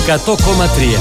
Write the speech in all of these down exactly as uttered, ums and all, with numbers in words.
εκατό κόμμα τρία.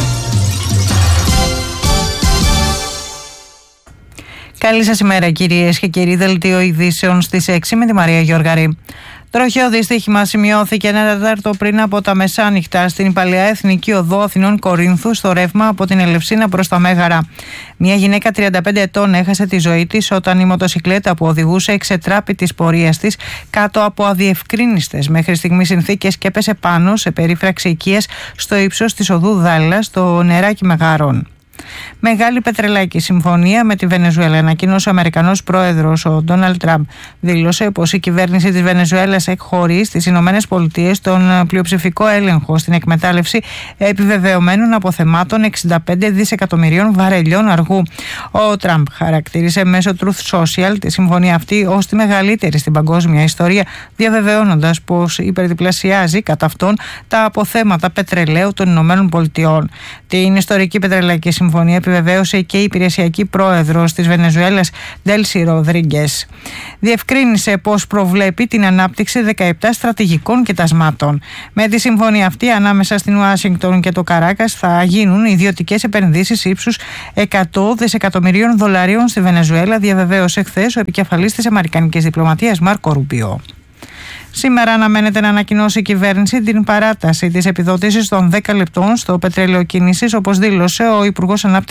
Καλή σας ημέρα κυρίες και κύριοι, δελτίο ειδήσεων στις έξι με τη Μαρία Γιώργαρη. Τροχαίο δυστύχημα σημειώθηκε ένα τέταρτο πριν από τα μεσάνυχτα στην Παλαιά Εθνική Οδό Αθηνών Κορίνθου στο ρεύμα από την Ελευσίνα προς τα Μέγαρα. Μια γυναίκα τριάντα πέντε ετών έχασε τη ζωή της όταν η μοτοσικλέτα που οδηγούσε εξετράπη της πορείας της κάτω από αδιευκρίνιστες μέχρι στιγμή συνθήκες και έπεσε πάνω σε περίφραξη οικίας στο ύψος της οδού Δάλλας στο νεράκι Μεγάρων. Μεγάλη πετρελαϊκή συμφωνία με τη Βενεζουέλα. Ανακοίνωσε ο Αμερικανός πρόεδρος, ο Ντόναλντ Τραμπ. Δήλωσε πως η κυβέρνηση της Βενεζουέλας εκχωρεί στις Ηνωμένες Πολιτείες τον πλειοψηφικό έλεγχο στην εκμετάλλευση επιβεβαιωμένων αποθεμάτων εξήντα πέντε δισεκατομμυρίων βαρελιών αργού. Ο Τραμπ χαρακτήρισε μέσω Truth Social τη συμφωνία αυτή ως τη μεγαλύτερη στην παγκόσμια ιστορία, διαβεβαιώνοντας πως υπερδιπλασιάζει κατά αυτόν τα αποθέματα πετρελαίου των Ηνωμένων Πολιτειών. Την ιστορική πετρελαϊκή συμφωνία συμφωνία επιβεβαίωσε και η υπηρεσιακή πρόεδρος της Βενεζουέλας, Ντέλσι Ροδρίγκες. Διευκρίνησε πως προβλέπει την ανάπτυξη δεκαεπτά στρατηγικών κοιτασμάτων. Με τη συμφωνία αυτή, ανάμεσα στην Ουάσιγκτον και το Καράκας θα γίνουν ιδιωτικές επενδύσεις ύψους εκατό δισεκατομμυρίων δολαρίων στη Βενεζουέλα, διαβεβαίωσε χθες ο επικεφαλής της αμερικανικής διπλωματίας Μάρκο Ρούμπιο. Σήμερα αναμένεται να ανακοινώσει η κυβέρνηση την παράταση της επιδότησης των δέκα λεπτών στο πετρέλαιο κίνησης, όπως δήλωσε ο Υπουργός Ανάπτυξης